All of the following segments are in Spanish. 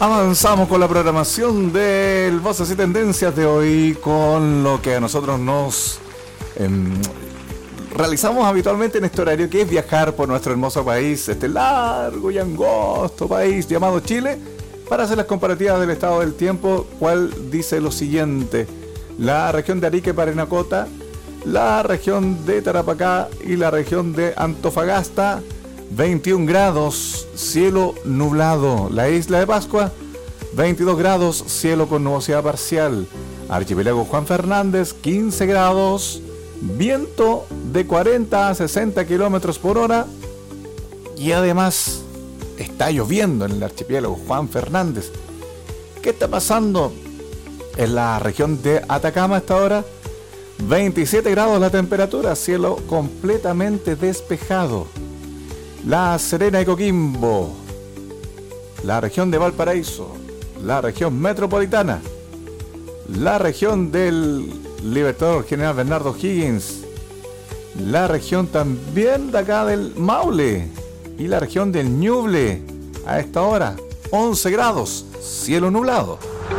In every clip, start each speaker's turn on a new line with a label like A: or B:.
A: Avanzamos con la programación del Voces y Tendencias de hoy, con lo que a nosotros nos realizamos habitualmente en este horario, que es viajar por nuestro hermoso país, este largo y angosto país llamado Chile, para hacer las comparativas del estado del tiempo, cual dice lo siguiente: la región de Arica y Parinacota, la región de Tarapacá y la región de Antofagasta, 21 grados, cielo nublado. La isla de Pascua, 22 grados, cielo con nubosidad parcial. Archipiélago Juan Fernández, 15 grados, viento de 40 a 60 kilómetros por hora. Y además está lloviendo en el archipiélago Juan Fernández. ¿Qué está pasando en la región de Atacama a esta hora? 27 grados la temperatura, cielo completamente despejado. La Serena y Coquimbo, la región de Valparaíso, la región metropolitana, la región del Libertador General Bernardo Higgins, la región también de acá del Maule y la región del Ñuble a esta hora, 11 grados, cielo nublado.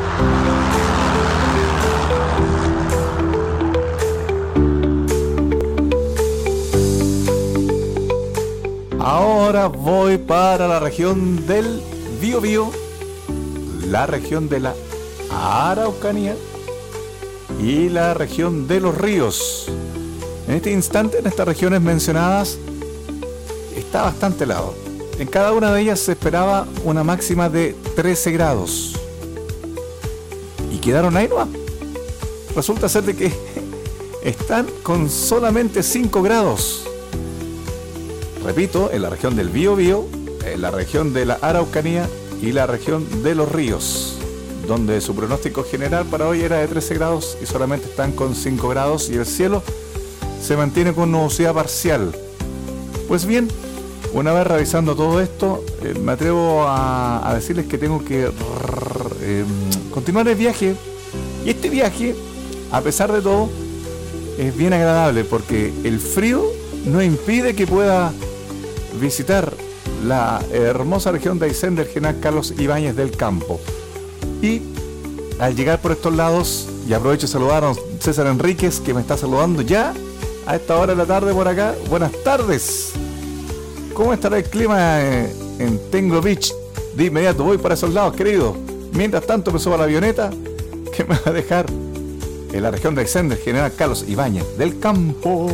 A: Ahora voy para la región del Biobío, la región de la Araucanía y la región de los ríos. En este instante, en estas regiones mencionadas, está bastante helado. En cada una de ellas se esperaba una máxima de 13 grados. Y quedaron ahí nomás. Resulta ser de que están con solamente 5 grados. Repito, en la región del Biobío, en la región de la Araucanía y la región de los ríos, donde su pronóstico general para hoy era de 13 grados y solamente están con 5 grados y el cielo se mantiene con nubosidad parcial. Pues bien, una vez revisando todo esto, me atrevo a decirles que tengo que continuar el viaje. Y este viaje, a pesar de todo, es bien agradable porque el frío no impide que pueda visitar la hermosa región de Aysén del General Carlos Ibáñez del Campo. Y al llegar por estos lados, y aprovecho de saludar a César Enríquez, que me está saludando ya a esta hora de la tarde por acá. Buenas tardes. ¿Cómo estará el clima en Tengo Beach? De inmediato voy para esos lados, querido. Mientras tanto me subo a la avioneta que me va a dejar en la región de Aysén del General Carlos Ibáñez del Campo.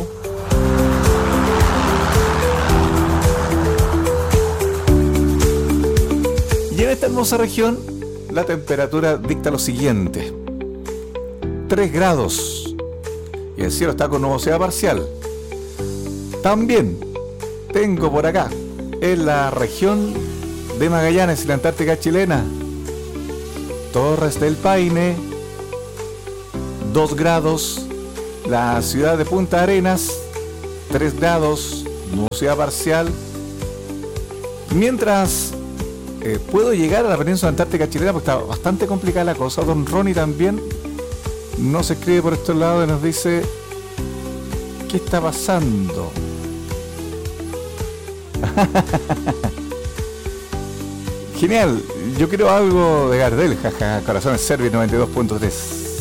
A: Y en esta hermosa región, la temperatura dicta lo siguiente: 3 grados. Y el cielo está con nubosidad parcial. También tengo por acá, en la región de Magallanes y la Antártica chilena, Torres del Paine, 2 grados. La ciudad de Punta Arenas, 3 grados, nubosidad parcial. Mientras puedo llegar a la península antártica chilena, porque está bastante complicada la cosa. Don Ronnie también nos escribe por estos lados y nos dice: ¿qué está pasando? Genial, yo quiero algo de Gardel, jaja, Corazones Servi 92.3.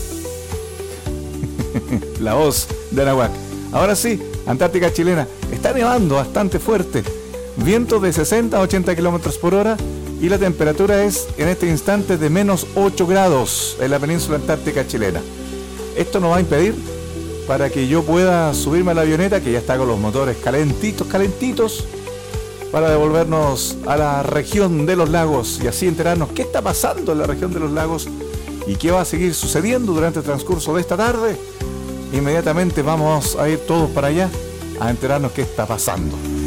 A: La voz de Anahuac. Ahora sí, Antártica chilena, está nevando bastante fuerte, viento de 60 a 80 kilómetros por hora y la temperatura es en este instante de menos 8 grados en la península antártica chilena. Esto nos va a impedir para que yo pueda subirme a la avioneta, que ya está con los motores calentitos, para devolvernos a la región de los lagos y así enterarnos qué está pasando en la región de los lagos y qué va a seguir sucediendo durante el transcurso de esta tarde. Inmediatamente vamos a ir todos para allá a enterarnos qué está pasando.